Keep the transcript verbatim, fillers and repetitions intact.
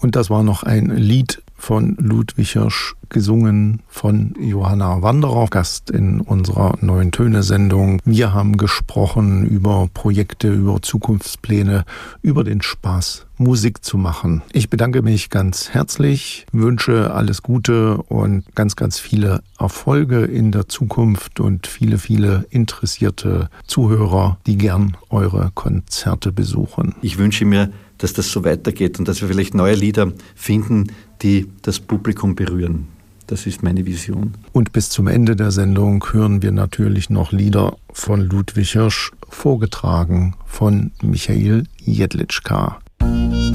Und das war noch ein Lied von Ludwig Hirsch, gesungen von Johanna Wanderer, Gast in unserer Neuen Töne-Sendung. Wir haben gesprochen über Projekte, über Zukunftspläne, über den Spaß, Musik zu machen. Ich bedanke mich ganz herzlich, wünsche alles Gute und ganz, ganz viele Erfolge in der Zukunft und viele, viele interessierte Zuhörer, die gern eure Konzerte besuchen. Ich wünsche mir, dass das so weitergeht und dass wir vielleicht neue Lieder finden, die das Publikum berühren. Das ist meine Vision. Und bis zum Ende der Sendung hören wir natürlich noch Lieder von Ludwig Hirsch, vorgetragen von Michael Jedlitschka.